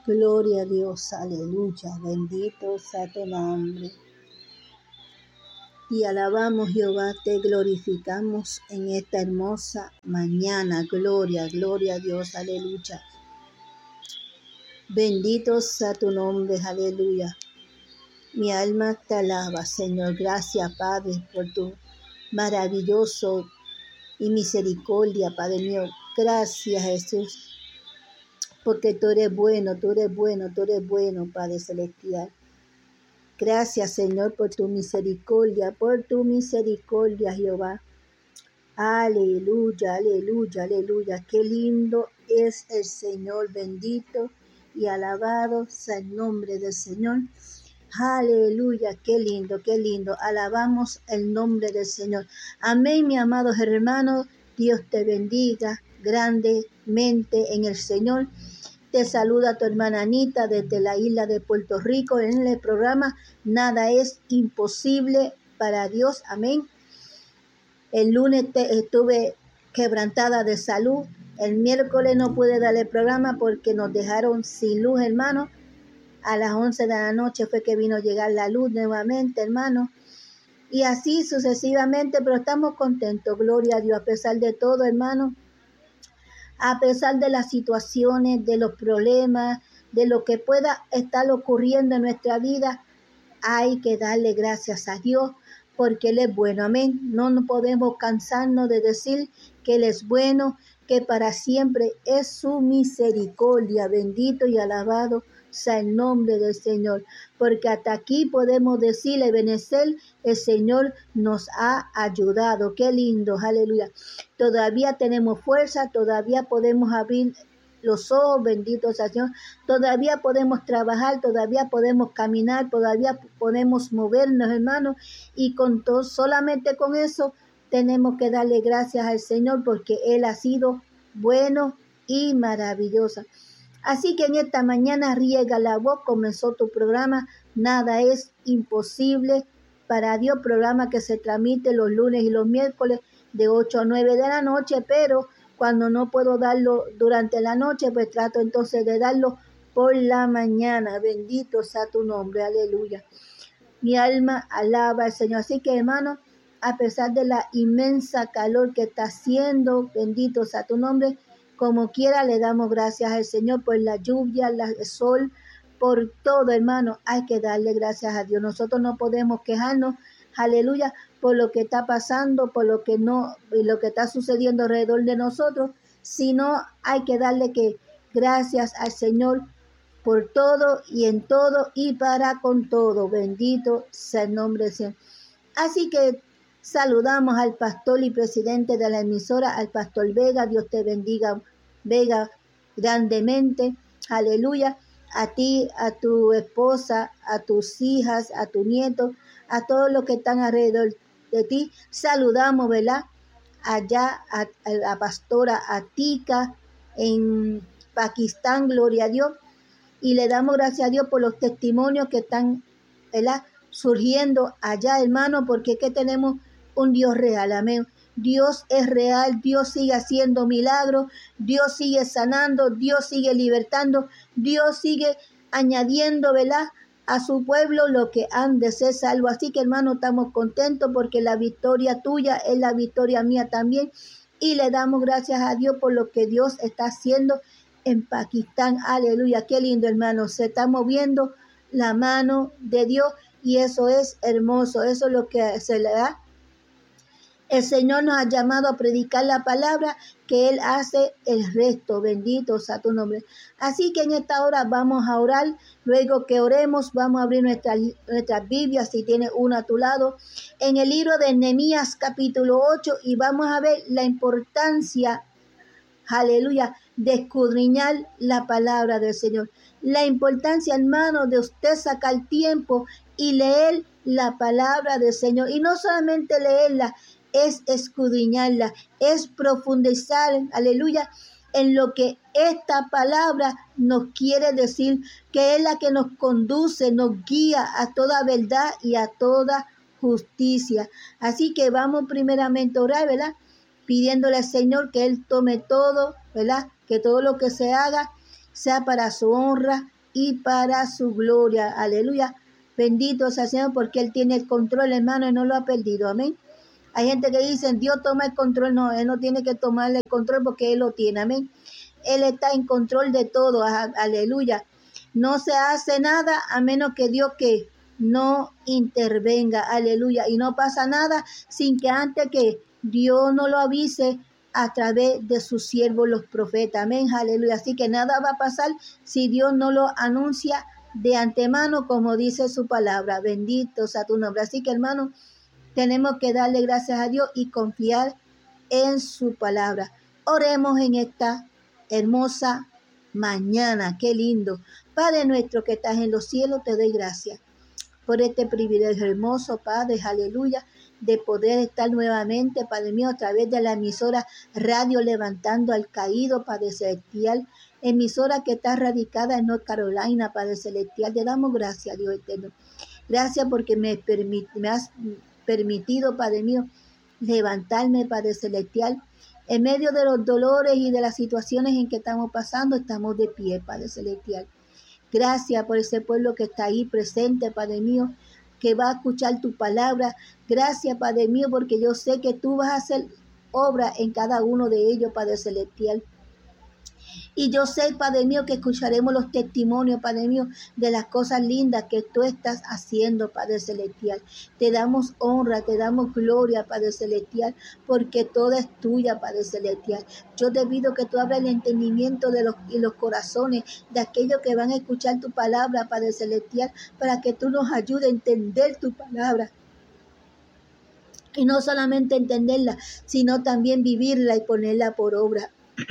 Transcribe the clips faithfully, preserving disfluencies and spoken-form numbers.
Gloria a Dios, aleluya, bendito sea tu nombre. Y alabamos, Jehová, te glorificamos en esta hermosa mañana. Gloria, gloria a Dios, aleluya. Bendito sea tu nombre, aleluya. Mi alma te alaba, Señor. Gracias, Padre, por tu maravilloso y misericordia, Padre mío. Gracias, Jesús, porque tú eres bueno, tú eres bueno, tú eres bueno, Padre celestial. Gracias, Señor, por tu misericordia, por tu misericordia, Jehová. Aleluya, aleluya, aleluya. Qué lindo es el Señor, bendito y alabado sea el nombre del Señor. Aleluya, qué lindo, qué lindo. Alabamos el nombre del Señor. Amén, mi amados hermanos. Dios te bendiga grandemente en el Señor. Te saluda tu hermana Anita desde la isla de Puerto Rico en el programa Nada es imposible para Dios. Amén. El lunes te, estuve quebrantada de salud. El miércoles no pude dar el programa porque nos dejaron sin luz, hermano. A las once de la noche fue que vino a llegar la luz nuevamente, hermano. Y así sucesivamente, pero estamos contentos. Gloria a Dios a pesar de todo, hermano. A pesar de las situaciones, de los problemas, de lo que pueda estar ocurriendo en nuestra vida, hay que darle gracias a Dios porque Él es bueno. Amén. No nos podemos cansarnos de decir que Él es bueno, que para siempre es su misericordia. Bendito y alabado sea el nombre del Señor, porque hasta aquí podemos decirle, benecer, el Señor nos ha ayudado. Qué lindo, aleluya. Todavía tenemos fuerza, todavía podemos abrir los ojos, bendito sea el Señor. Todavía podemos trabajar, todavía podemos caminar, todavía podemos movernos, hermanos, y con todo, solamente con eso tenemos que darle gracias al Señor porque Él ha sido bueno y maravilloso. Así que en esta mañana riega la voz, comenzó tu programa Nada es imposible para Dios, programa que se transmite los lunes y los miércoles de ocho a nueve de la noche, pero cuando no puedo darlo durante la noche, pues trato entonces de darlo por la mañana. Bendito sea tu nombre, aleluya. Mi alma alaba al Señor. Así que, hermano, a pesar de la inmensa calor que está haciendo, bendito sea tu nombre, como quiera le damos gracias al Señor por la lluvia, la, el sol, por todo, hermano. Hay que darle gracias a Dios. Nosotros no podemos quejarnos, aleluya, por lo que está pasando, por lo que no, y lo que está sucediendo alrededor de nosotros, sino hay que darle que gracias al Señor por todo y en todo y para con todo. Bendito sea el nombre del Señor. Así que saludamos al pastor y presidente de la emisora, al pastor Vega. Dios te bendiga, Vega, grandemente. Aleluya. A ti, a tu esposa, a tus hijas, a tu nieto, a todos los que están alrededor de ti. Saludamos, ¿verdad? Allá a, a la pastora Atika en Pakistán, gloria a Dios. Y le damos gracias a Dios por los testimonios que están, ¿verdad?, surgiendo allá, hermano, porque es que tenemos un Dios real, amén. Dios es real, Dios sigue haciendo milagros, Dios sigue sanando, Dios sigue libertando, Dios sigue añadiendo, ¿verdad?, a su pueblo lo que han de ser salvos. Así que, hermano, estamos contentos porque la victoria tuya es la victoria mía también. Y le damos gracias a Dios por lo que Dios está haciendo en Pakistán. Aleluya, qué lindo, hermano. Se está moviendo la mano de Dios y eso es hermoso. Eso es lo que se le da. El Señor nos ha llamado a predicar la palabra, que Él hace el resto. Bendito sea tu nombre. Así que en esta hora vamos a orar. Luego que oremos, vamos a abrir nuestra, nuestra Biblia, si tienes una a tu lado, en el libro de Nehemías capítulo ocho, y vamos a ver la importancia, aleluya, de escudriñar la palabra del Señor. La importancia, hermano, de usted sacar tiempo y leer la palabra del Señor. Y no solamente leerla, es escudriñarla, es profundizar, aleluya, en lo que esta palabra nos quiere decir, que es la que nos conduce, nos guía a toda verdad y a toda justicia. Así que vamos primeramente a orar, ¿verdad?, pidiéndole al Señor que Él tome todo, ¿verdad?, que todo lo que se haga sea para su honra y para su gloria. Aleluya. Bendito sea el Señor, porque Él tiene el control, hermano, y no lo ha perdido. Amén. Hay gente que dice, Dios toma el control. No, Él no tiene que tomarle el control porque Él lo tiene. Amén. Él está en control de todo. Aleluya. No se hace nada a menos que Dios que no intervenga. Aleluya. Y no pasa nada sin que antes que Dios no lo avise a través de sus siervos los profetas. Amén. Aleluya. Así que nada va a pasar si Dios no lo anuncia de antemano, como dice su palabra. Bendito sea tu nombre. Así que, hermano, tenemos que darle gracias a Dios y confiar en su palabra. Oremos en esta hermosa mañana. Qué lindo. Padre nuestro que estás en los cielos, te doy gracias por este privilegio hermoso, Padre, aleluya, de poder estar nuevamente, Padre mío, a través de la emisora Radio Levantando al Caído, Padre Celestial, emisora que está radicada en North Carolina, Padre Celestial. Te damos gracias, Dios eterno. Gracias porque me, permit, me has permitido, Padre mío, levantarme, Padre Celestial. En medio de los dolores y de las situaciones en que estamos pasando, estamos de pie, Padre Celestial. Gracias por ese pueblo que está ahí presente, Padre mío, que va a escuchar tu palabra. Gracias, Padre mío, porque yo sé que tú vas a hacer obra en cada uno de ellos, Padre Celestial. Y yo sé, Padre mío, que escucharemos los testimonios, Padre mío, de las cosas lindas que tú estás haciendo, Padre Celestial. Te damos honra, te damos gloria, Padre Celestial, porque toda es tuya, Padre Celestial. Yo te pido que tú abras el entendimiento de los, y los corazones de aquellos que van a escuchar tu palabra, Padre Celestial, para que tú nos ayudes a entender tu palabra. Y no solamente entenderla, sino también vivirla y ponerla por obra.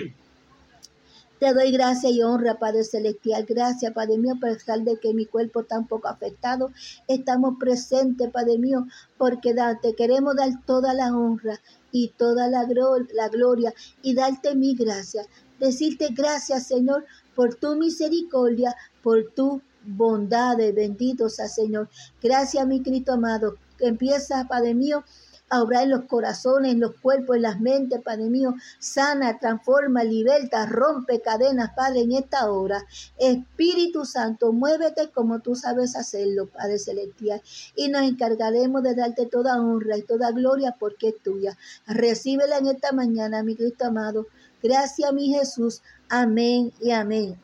Te doy gracia y honra, Padre Celestial. Gracias, Padre mío, a pesar de que mi cuerpo está un poco afectado. Estamos presentes, Padre mío, porque te queremos dar toda la honra y toda la, la gloria y darte mi gracia. Decirte gracias, Señor, por tu misericordia, por tu bondad. Bendito sea, Señor. Gracias, mi Cristo amado. Que empieza, Padre mío, a obrar en los corazones, en los cuerpos, en las mentes, Padre mío. Sana, transforma, liberta, rompe cadenas, Padre, en esta hora. Espíritu Santo, muévete como tú sabes hacerlo, Padre Celestial. Y nos encargaremos de darte toda honra y toda gloria porque es tuya. Recíbela en esta mañana, mi Cristo amado. Gracias, mi Jesús. Amén y amén.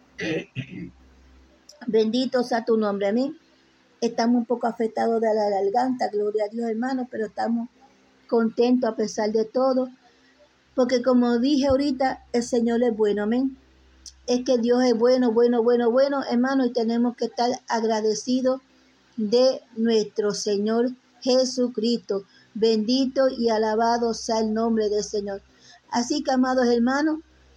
Bendito sea tu nombre. Amén. Estamos un poco afectados de la garganta, gloria a Dios, hermano, pero estamos contento a pesar de todo, porque como dije ahorita, el Señor es bueno, amén. Es que Dios es bueno, bueno, bueno, bueno, hermano, y tenemos que estar agradecidos de nuestro Señor Jesucristo. Bendito y alabado sea el nombre del Señor. Así que, amados hermanos,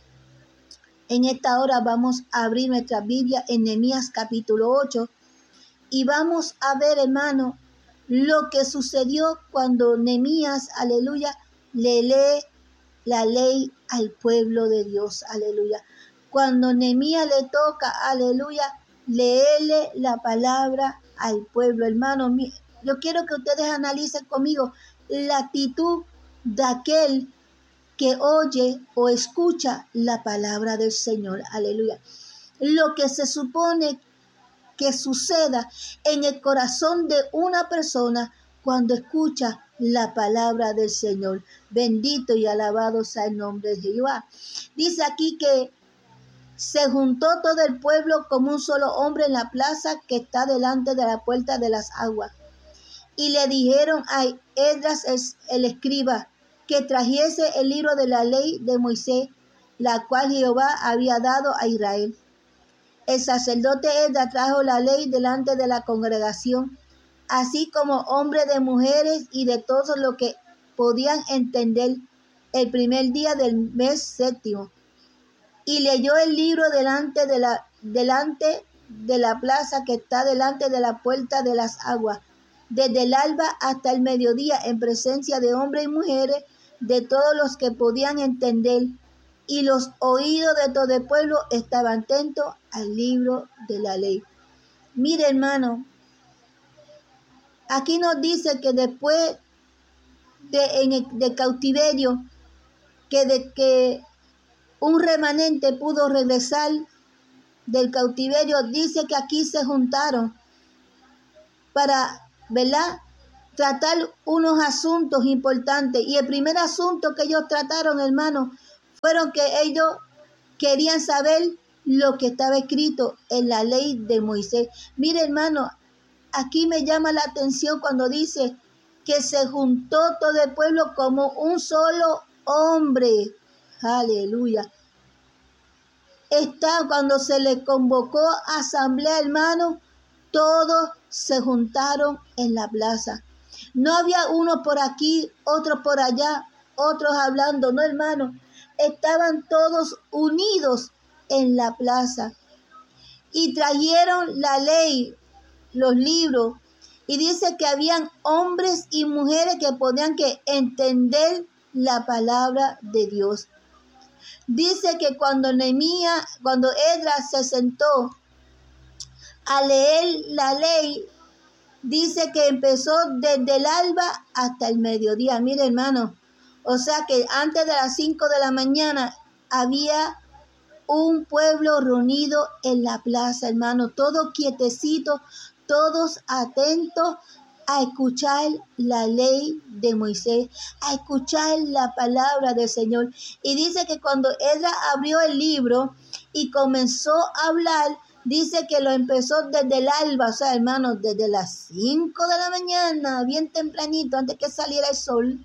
en esta hora vamos a abrir nuestra Biblia en Nehemías capítulo ocho y vamos a ver, hermano, lo que sucedió cuando Nehemías, aleluya, le lee la ley al pueblo de Dios, aleluya. Cuando Nehemías le toca, aleluya, leerle la palabra al pueblo, hermano. Yo quiero que ustedes analicen conmigo la actitud de aquel que oye o escucha la palabra del Señor, aleluya. Lo que se supone que suceda en el corazón de una persona cuando escucha la palabra del Señor. Bendito y alabado sea el nombre de Jehová. Dice aquí que se juntó todo el pueblo como un solo hombre en la plaza que está delante de la puerta de las aguas. Y le dijeron a Esdras el escriba que trajese el libro de la ley de Moisés, la cual Jehová había dado a Israel. El sacerdote Esdras trajo la ley delante de la congregación, así como hombres de mujeres y de todos los que podían entender, el primer día del mes séptimo. Y leyó el libro delante de la, delante de la plaza que está delante de la puerta de las aguas, desde el alba hasta el mediodía, en presencia de hombres y mujeres, de todos los que podían entender. Y los oídos de todo el pueblo estaban atentos al libro de la ley. Mire, hermano, aquí nos dice que después de, en el, de cautiverio, que de que un remanente pudo regresar del cautiverio, dice que aquí se juntaron para, ¿verdad?, tratar unos asuntos importantes. Y el primer asunto que ellos trataron, hermanos, fueron que ellos querían saber lo que estaba escrito en la ley de Moisés. Mire, hermano, aquí me llama la atención cuando dice que se juntó todo el pueblo como un solo hombre. Aleluya. Está cuando se le convocó a asamblea, hermano, todos se juntaron en la plaza. No había uno por aquí, otro por allá, otros hablando, no, hermano. Estaban todos unidos en la plaza y trajeron la ley, los libros, y dice que habían hombres y mujeres que podían que entender la palabra de Dios. Dice que cuando Nehemías, cuando Esdras se sentó a leer la ley, dice que empezó desde el alba hasta el mediodía. Mire, hermano, o sea que antes de las cinco de la mañana había un pueblo reunido en la plaza, hermano, todo quietecito, todos atentos a escuchar la ley de Moisés, a escuchar la palabra del Señor. Y dice que cuando Esdras abrió el libro y comenzó a hablar, dice que lo empezó desde el alba, o sea, hermanos, desde las cinco de la mañana, bien tempranito, antes que saliera el sol,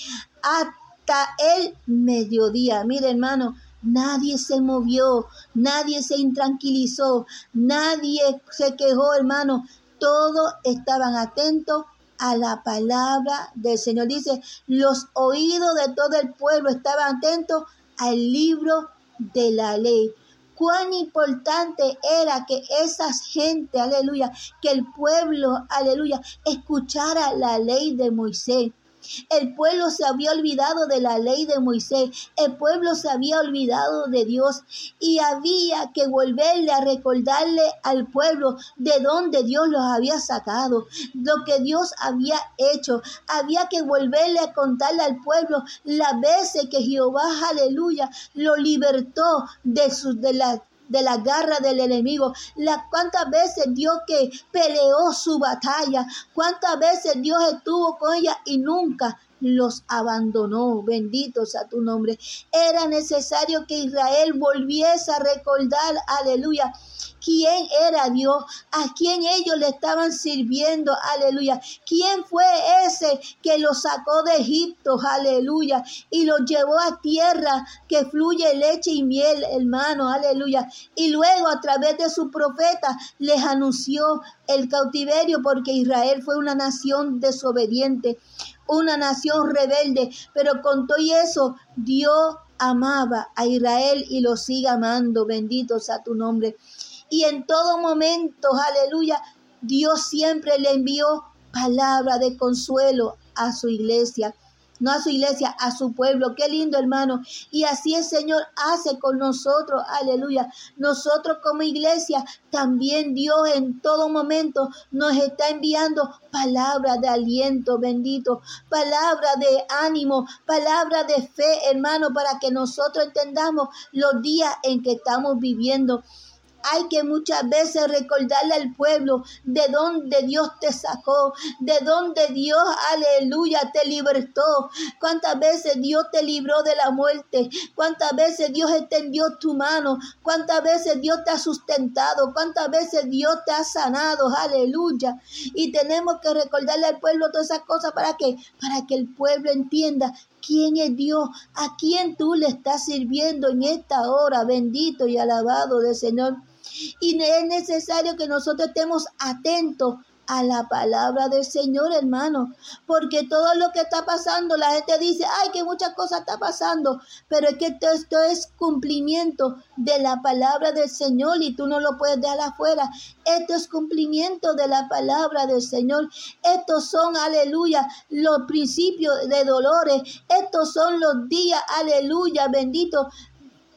hasta el mediodía. Mire, hermano, nadie se movió, nadie se intranquilizó, nadie se quejó, hermano. Todos estaban atentos a la palabra del Señor. Dice, los oídos de todo el pueblo estaban atentos al libro de la ley. Cuán importante era que esa gente, aleluya, que el pueblo, aleluya, escuchara la ley de Moisés. El pueblo se había olvidado de la ley de Moisés. El pueblo se había olvidado de Dios. Y había que volverle a recordarle al pueblo de dónde Dios los había sacado, lo que Dios había hecho. Había que volverle a contarle al pueblo las veces que Jehová, aleluya, lo libertó de sus de la de la garra del enemigo, las cuántas veces Dios que peleó su batalla, cuántas veces Dios estuvo con ella y nunca los abandonó. Bendito sea tu nombre. Era necesario que Israel volviese a recordar, aleluya, quién era Dios, a quién ellos le estaban sirviendo, aleluya. ¿Quién fue ese que los sacó de Egipto, aleluya, y los llevó a tierra que fluye leche y miel, hermano, aleluya? Y luego a través de su profeta les anunció el cautiverio, porque Israel fue una nación desobediente, una nación rebelde, pero con todo y eso Dios amaba a Israel y lo sigue amando. Bendito sea tu nombre. Y en todo momento, aleluya, Dios siempre le envió palabra de consuelo a su iglesia. No a su iglesia, a su pueblo. Qué lindo, hermano. Y así el Señor hace con nosotros, aleluya. Nosotros como iglesia, también Dios en todo momento nos está enviando palabra de aliento, bendito. Palabra de ánimo, palabra de fe, hermano, para que nosotros entendamos los días en que estamos viviendo. Hay que muchas veces recordarle al pueblo de dónde Dios te sacó, de dónde Dios, aleluya, te libertó. Cuántas veces Dios te libró de la muerte, cuántas veces Dios extendió tu mano, cuántas veces Dios te ha sustentado, cuántas veces Dios te ha sanado, aleluya. Y tenemos que recordarle al pueblo todas esas cosas. ¿Para qué? Para que el pueblo entienda quién es Dios, a quién tú le estás sirviendo en esta hora. Bendito y alabado del Señor. Y es necesario que nosotros estemos atentos a la palabra del Señor, hermano, porque todo lo que está pasando, la gente dice, ay, que muchas cosas está pasando, pero es que esto, esto es cumplimiento de la palabra del Señor y tú no lo puedes dejar afuera. Esto es cumplimiento de la palabra del Señor. Estos son, aleluya, los principios de dolores. Estos son los días, aleluya, bendito,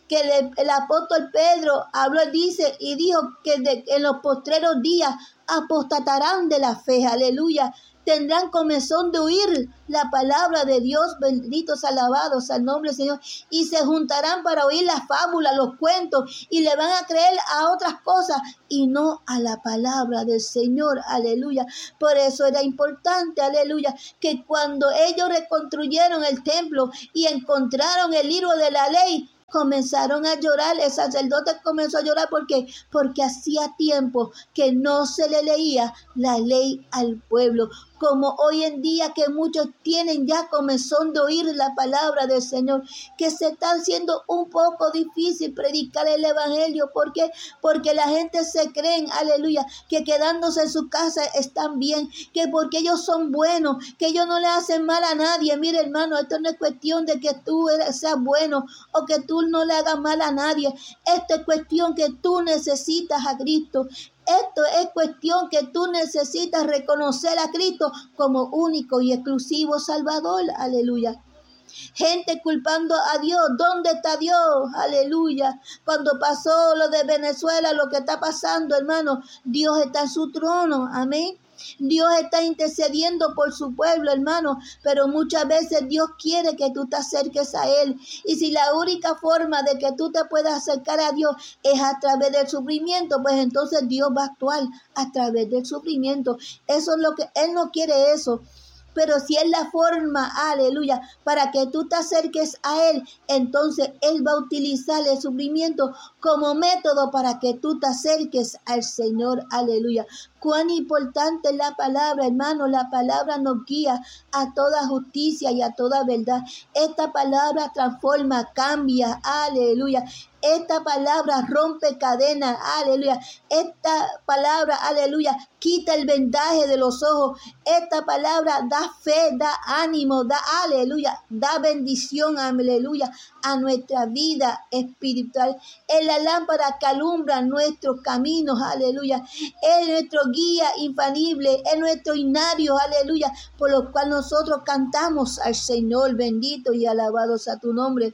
que el, el apóstol Pedro habló, dice y dijo que de, en los postreros días apostatarán de la fe, aleluya. Tendrán comezón de oír la palabra de Dios, benditos, alabados al nombre del Señor, y se juntarán para oír las fábulas, los cuentos, y le van a creer a otras cosas y no a la palabra del Señor, aleluya. Por eso era importante, aleluya, que cuando ellos reconstruyeron el templo y encontraron el libro de la ley, comenzaron a llorar. El sacerdote comenzó a llorar porque porque hacía tiempo que no se le leía la ley al pueblo, como hoy en día que muchos tienen ya comezón de oír la palabra del Señor, que se está haciendo un poco difícil predicar el evangelio. ¿Por qué? Porque la gente se creen, aleluya, que quedándose en su casa están bien, que porque ellos son buenos, que ellos no le hacen mal a nadie. Mire, hermano, esto no es cuestión de que tú seas bueno o que tú no le hagas mal a nadie. Esto es cuestión que tú necesitas a Cristo. Esto es cuestión que tú necesitas reconocer a Cristo como único y exclusivo Salvador, aleluya. Gente culpando a Dios. ¿Dónde está Dios? Aleluya. Cuando pasó lo de Venezuela, lo que está pasando, hermano, Dios está en su trono, amén. Dios está intercediendo por su pueblo, hermano, pero muchas veces Dios quiere que tú te acerques a Él. Y si la única forma de que tú te puedas acercar a Dios es a través del sufrimiento, pues entonces Dios va a actuar a través del sufrimiento. Eso es lo que Él no quiere eso. Pero si es la forma, aleluya, para que tú te acerques a Él, entonces Él va a utilizar el sufrimiento como método para que tú te acerques al Señor, aleluya. Cuán importante es la palabra, hermano. La palabra nos guía a toda justicia y a toda verdad. Esta palabra transforma, cambia, aleluya. Esta palabra rompe cadenas, aleluya. Esta palabra, aleluya, quita el vendaje de los ojos. Esta palabra da fe, da ánimo, da, aleluya, da bendición, aleluya, a nuestra vida espiritual. Es la lámpara que alumbra nuestros caminos, aleluya. Es nuestro guía infalible, es nuestro himnario, aleluya, por lo cual nosotros cantamos al Señor, bendito y alabado sea tu nombre.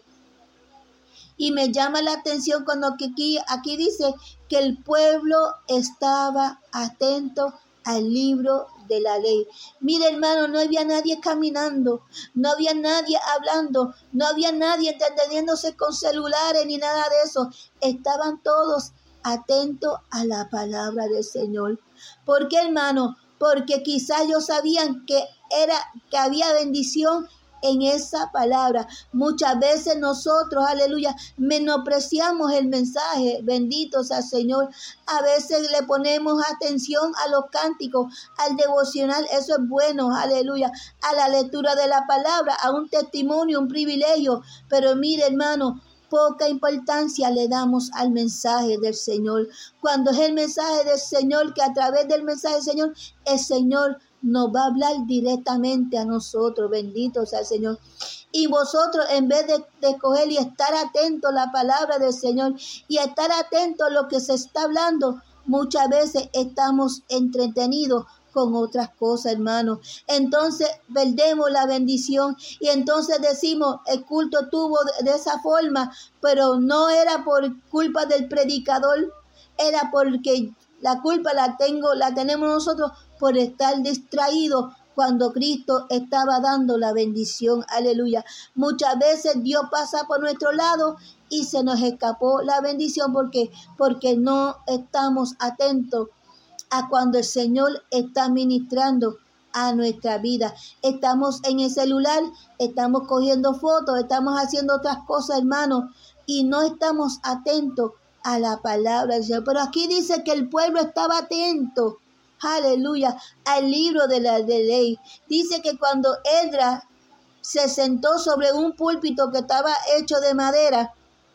Y me llama la atención cuando aquí, aquí dice que el pueblo estaba atento al libro de la ley. Mire, hermano, no había nadie caminando, no había nadie hablando, no había nadie entreteniéndose con celulares ni nada de eso. Estaban todos atentos a la palabra del Señor. ¿Por qué, hermano? Porque quizás ellos sabían que era que había bendición en esa palabra. Muchas veces nosotros, aleluya, menospreciamos el mensaje, bendito sea el Señor. A veces le ponemos atención a los cánticos, al devocional, eso es bueno, aleluya, a la lectura de la palabra, a un testimonio, un privilegio. Pero mire, hermano, poca importancia le damos al mensaje del Señor. Cuando es el mensaje del Señor, que a través del mensaje del Señor, el Señor nos va a hablar directamente a nosotros, bendito sea el Señor. Y vosotros, en vez de, de escoger y estar atentos a la palabra del Señor y estar atentos a lo que se está hablando, muchas veces estamos entretenidos con otras cosas, hermano. Entonces perdemos la bendición y entonces decimos, el culto tuvo de, de esa forma, pero no era por culpa del predicador, era porque la culpa la tengo, la tenemos nosotros por estar distraídos cuando Cristo estaba dando la bendición, aleluya. Muchas veces Dios pasa por nuestro lado y se nos escapó la bendición porque, porque no estamos atentos a cuando el Señor está ministrando a nuestra vida. Estamos en el celular, estamos cogiendo fotos, estamos haciendo otras cosas, hermanos, y no estamos atentos a la palabra del Señor. Pero aquí dice que el pueblo estaba atento, aleluya, al libro de la de ley. Dice que cuando Esdras se sentó sobre un púlpito que estaba hecho de madera,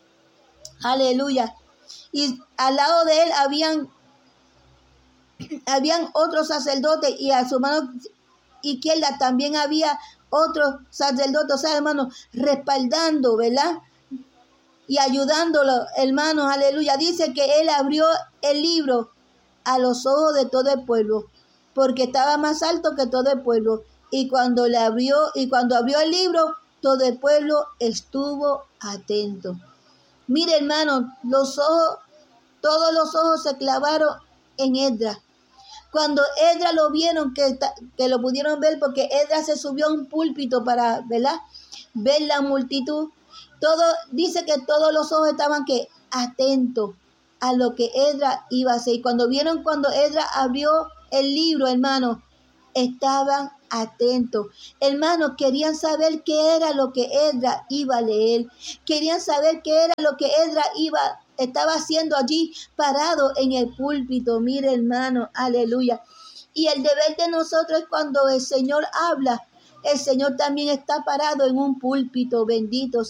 aleluya, y al lado de él habían habían otros sacerdotes y a su mano izquierda también había otros sacerdotes, o sea, hermanos, respaldando, ¿verdad? Y ayudándolo, hermanos, aleluya. Dice que él abrió el libro a los ojos de todo el pueblo, porque estaba más alto que todo el pueblo. Y cuando le abrió, y cuando abrió el libro, todo el pueblo estuvo atento. Mire, hermano, los ojos, todos los ojos se clavaron en Esdras. Cuando Esdras lo vieron, que, que lo pudieron ver, porque Esdras se subió a un púlpito para, ¿verdad?, ver la multitud. Todo, dice que todos los ojos estaban que atentos a lo que Esdras iba a hacer. Y cuando vieron, cuando Esdras abrió el libro, hermano, estaban atentos. Hermanos, querían saber qué era lo que Esdras iba a leer. Querían saber qué era lo que Esdras iba, estaba haciendo allí parado en el púlpito. Mire, hermano, aleluya. Y el deber de nosotros es cuando el Señor habla, el Señor también está parado en un púlpito, bendito